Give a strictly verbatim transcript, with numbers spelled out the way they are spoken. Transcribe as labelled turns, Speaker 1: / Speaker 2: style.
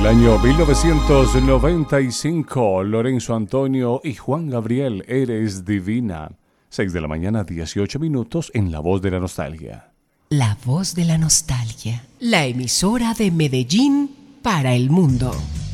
Speaker 1: Año mil novecientos noventa y cinco, Lorenzo Antonio y Juan Gabriel, Eres Divina. seis de la mañana, dieciocho minutos en La Voz de la Nostalgia.
Speaker 2: La Voz de la Nostalgia, la emisora de Medellín para el mundo.